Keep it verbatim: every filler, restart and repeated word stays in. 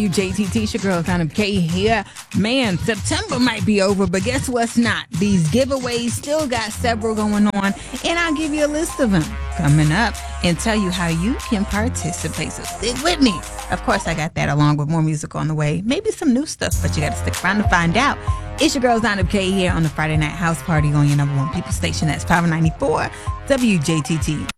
You J T T, your girl Kind of K here. Man, September might be over, but guess what's not? These giveaways still got several going on, and I'll give you a list of them coming up and tell you how you can participate. So stick with me. Of course, I got that along with more music on the way. Maybe some new stuff, but you got to stick around to find out. It's your girl Kind K here on the Friday Night House Party on your number one people station. That's Power ninety-four W J T T.